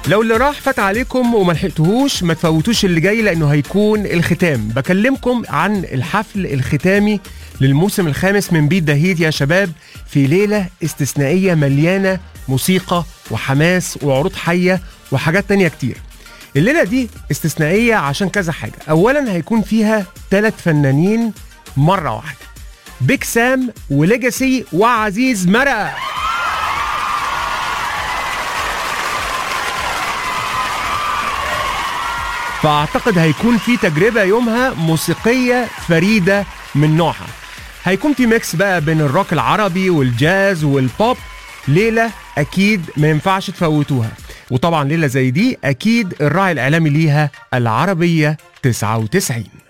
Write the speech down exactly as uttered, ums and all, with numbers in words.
لو اللي راح فات عليكم وما لحقتوهوش ما تفوتوش اللي جاي، لانه هيكون الختام. بكلمكم عن الحفل الختامي للموسم الخامس من بيت دهيت يا شباب، في ليلة استثنائية مليانة موسيقى وحماس وعروض حية وحاجات تانية كتير. الليلة دي استثنائية عشان كذا حاجة. اولا هيكون فيها ثلاث فنانين مرة واحدة، بيك سام وليجاسي وعزيز مرقة. فاعتقد هيكون في تجربة يومها موسيقية فريدة من نوعها. هيكون في ميكس بقى بين الروك العربي والجاز والبوب. ليلة اكيد ما ينفعش تفوتوها. وطبعا ليلة زي دي اكيد الراعي الاعلامي ليها العربية تسعة وتسعين.